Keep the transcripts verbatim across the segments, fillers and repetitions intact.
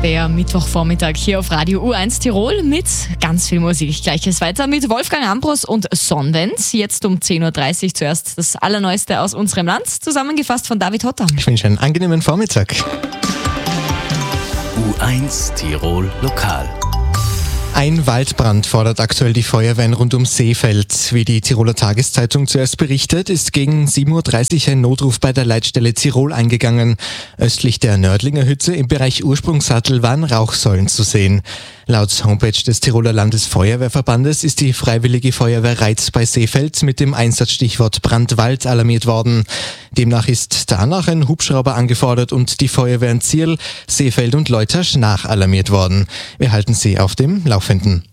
Der Mittwochvormittag hier auf Radio U eins Tirol mit ganz viel Musik. Gleiches weiter mit Wolfgang Ambros und Sonnenwend. Jetzt um zehn Uhr dreißig zuerst das Allerneueste aus unserem Land, zusammengefasst von David Hotter. Ich wünsche einen angenehmen Vormittag. U eins Tirol Lokal. Ein Waldbrand fordert aktuell die Feuerwehren rund um Seefeld. Wie die Tiroler Tageszeitung zuerst berichtet, ist gegen sieben Uhr dreißig ein Notruf bei der Leitstelle Tirol eingegangen. Östlich der Nördlinger Hütte im Bereich Ursprungssattel waren Rauchsäulen zu sehen. Laut Homepage des Tiroler Landesfeuerwehrverbandes ist die Freiwillige Feuerwehr Reitz bei Seefeld mit dem Einsatzstichwort Brandwald alarmiert worden. Demnach ist danach ein Hubschrauber angefordert und die Feuerwehren Zierl, Seefeld und Leutasch nachalarmiert worden. Wir halten Sie auf dem Laufenden.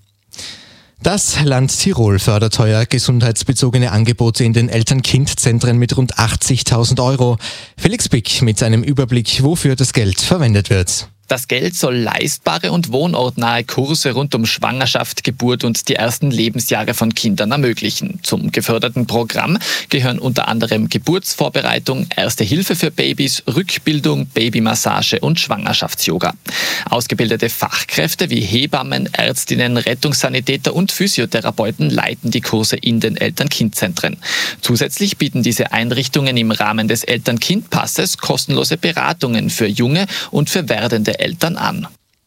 Das Land Tirol fördert heuer gesundheitsbezogene Angebote in den Eltern-Kind-Zentren mit rund achtzigtausend Euro. Felix Bick mit einem Überblick, wofür das Geld verwendet wird. Das Geld soll leistbare und wohnortnahe Kurse rund um Schwangerschaft, Geburt und die ersten Lebensjahre von Kindern ermöglichen. Zum geförderten Programm gehören unter anderem Geburtsvorbereitung, Erste Hilfe für Babys, Rückbildung, Babymassage und Schwangerschafts-Yoga. Ausgebildete Fachkräfte wie Hebammen, Ärztinnen, Rettungssanitäter und Physiotherapeuten leiten die Kurse in den Eltern-Kind-Zentren. Zusätzlich bieten diese Einrichtungen im Rahmen des Eltern-Kind-Passes kostenlose Beratungen für junge und für werdende Eltern an.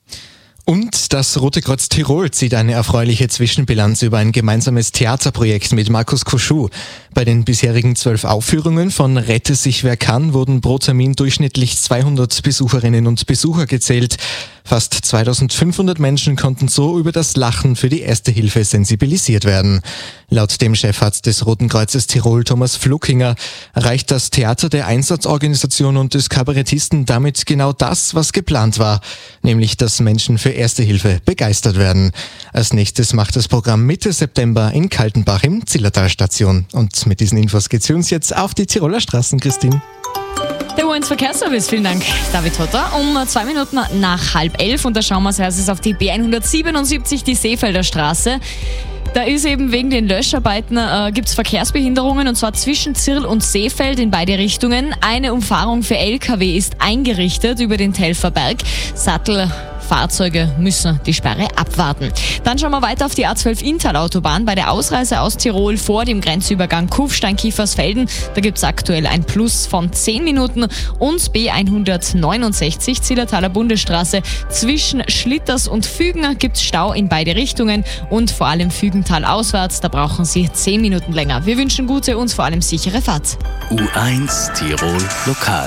Und das Rote Kreuz Tirol zieht eine erfreuliche Zwischenbilanz über ein gemeinsames Theaterprojekt mit Markus Koschuh. Bei den bisherigen zwölf Aufführungen von Rette sich wer kann wurden pro Termin durchschnittlich zweihundert Besucherinnen und Besucher gezählt. Fast zweitausendfünfhundert Menschen konnten so über das Lachen für die Erste Hilfe sensibilisiert werden. Laut dem Chefarzt des Roten Kreuzes Tirol, Thomas Fluckinger, erreicht das Theater der Einsatzorganisation und des Kabarettisten damit genau das, was geplant war, nämlich dass Menschen für Erste Hilfe begeistert werden. Als nächstes macht das Programm Mitte September in Kaltenbach im Zillertal Station. Und mit diesen Infos geht's für uns jetzt auf die Tiroler Straßen, Christine. Der U eins Verkehrsservice, vielen Dank, David Hotter. Um zwei Minuten nach halb elf und da schauen wir als erstes auf die B hundertsiebenundsiebzig, die Seefelder Straße. Da ist eben wegen den Löscharbeiten äh, gibt es Verkehrsbehinderungen und zwar zwischen Zirl und Seefeld in beide Richtungen. Eine Umfahrung für L K W ist eingerichtet über den Telfer Berg. Sattelfahrzeuge müssen die Sperre abwarten. Dann schauen wir weiter auf die A zwölf Inntal-Autobahn. Bei der Ausreise aus Tirol vor dem Grenzübergang Kufstein-Kiefersfelden, da gibt es aktuell ein Plus von zehn Minuten. Und B hundertneunundsechzig Zillertaler Bundesstraße zwischen Schlitters und Fügen gibt es Stau in beide Richtungen und vor allem Fügental auswärts, da brauchen Sie zehn Minuten länger. Wir wünschen gute und vor allem sichere Fahrt. U eins Tirol Lokal.